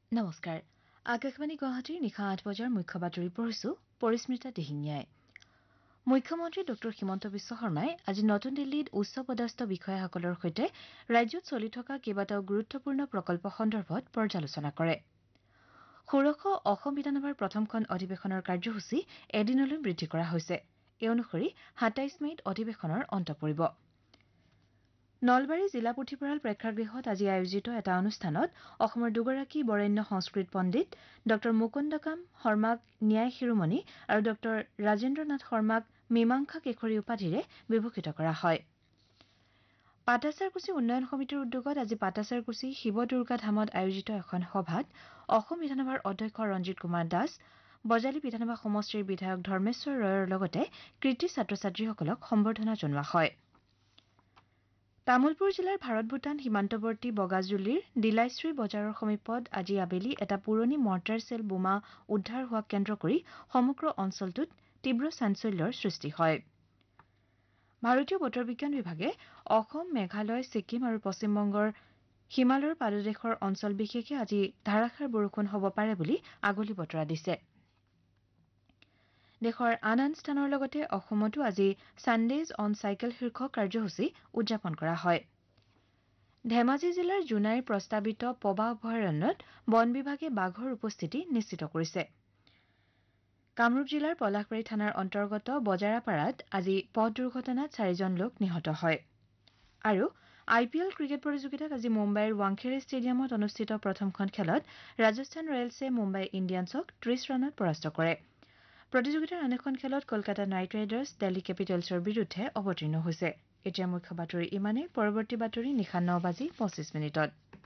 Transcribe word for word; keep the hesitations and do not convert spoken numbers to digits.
নমস্কাৰ আকাশবাণী গুৱাহাটীৰ নিশা আঠ বজাৰ মুখ্য বাতৰি পঢ়িছো পৰিস্মিতা দিহিঙীয়াই মুখ্যমন্ত্ৰী ডক্টৰ হিমন্ত বিশ্ব শৰ্মাই আজি নতুন দিল্লীত উচ্চ পদস্থ বিষয়াসকলৰ সৈতে ৰাজ্যত চলি থকা কেইবাটাও গুৰুত্বপূৰ্ণ প্ৰকল্প সন্দৰ্ভত পৰ্যালোচনা কৰে ষোড়শ অসম বিধানসভাৰ প্ৰথমখন অধিৱেশনৰ কাৰ্যসূচী এদিনলৈ বৃদ্ধি কৰা হৈছে এই অনুসৰি সাতাইশ মেত অধিৱেশনৰ অন্ত পৰিব নলবাৰী জিলা পুথিভঁৰাল প্ৰেক্ষাগৃহত আজি আয়োজিত এটা অনুষ্ঠানত অসমৰ দুগৰাকী বৰেণ্য সংস্কৃত পণ্ডিত ডক্টৰ মুকুন্দকাম শৰ্মাক ন্যায় শিৰোমণি আৰু ডক্টৰ ৰাজেন্দ্ৰ নাথ শৰ্মাক মীমাংসা কেশৰী উপাধিৰে বিভূষিত কৰা হয় পাটাছাৰকুছি উন্নয়ন সমিতিৰ উদ্যোগত আজি পাটাছাৰকুছি শিৱ দুৰ্গা ধামত আয়োজিত এখন সভাত অসম বিধানসভাৰ অধ্যক্ষ ৰঞ্জিত কুমাৰ দাস বজালী বিধানসভা সমষ্টিৰ বিধায়ক ধৰ্মেশ্বৰ ৰয়ৰ লগতে কৃতি ছাত্ৰ ছাত্ৰীসকলক সম্বৰ্ধনা জনোৱা হয় তামুলপুৰ জিলাৰ ভাৰত ভূটান সীমান্তৱৰ্তী বগাজুলিৰ দিলাইশ্ৰী বজাৰৰ সমীপত আজি আবেলি এটা পুৰণি মৰ্টাৰ চেল বোমা উদ্ধাৰ হোৱা কেন্দ্ৰ কৰি সমগ্ৰ অঞ্চলটোত তীব্ৰ চাঞ্চল্যৰ সৃষ্টি হয় ভাৰতীয় বতৰ বিজ্ঞান বিভাগে অসম মেঘালয় ছিকিম আৰু পশ্চিমবংগৰ হিমালয়ৰ পাদদেশৰ অঞ্চল বিশেষে আজি ধাৰাসাৰ বৰষুণ হ'ব পাৰে বুলি আগলি বতৰা দিছে দেশৰ আন আন স্থানৰ লগতে অসমতো আজি ছানডেজ অন চাইকেল শীৰ্ষক কাৰ্যসূচী উদযাপন কৰা হয় ধেমাজি জিলাৰ জোনাইৰ প্ৰস্তাৱিত পবা অভয়াৰণ্যত বন বিভাগে বাঘৰ উপস্থিতি নিশ্চিত কৰিছে কামৰূপ জিলাৰ পলাশবাৰী থানাৰ অন্তৰ্গত বজাৰাপাৰাত আজি পথ দুৰ্ঘটনাত চাৰিজন লোক নিহত হয় আৰু আই পি এল ক্ৰিকেট প্ৰতিযোগিতাত আজি মুম্বাইৰ ৱাংখেড়ে ষ্টেডিয়ামত অনুষ্ঠিত প্ৰথমখন খেলত ৰাজস্থান ৰয়েলছে মুম্বাই ইণ্ডিয়ানছক ত্ৰিশ ৰানত পৰাস্ত কৰে প্ৰতিযোগিতাৰ আন এখন খেলত কলকাতা নাইট ৰাইডাৰ্ছ দিল্লী কেপিটেলছৰ বিৰুদ্ধে অৱতীৰ্ণ হৈছে এতিয়া মুখ্য বাতৰি ইমানে পৰৱৰ্তী বাতৰি নিশা ন বাজি পঁচিছ মিনিটত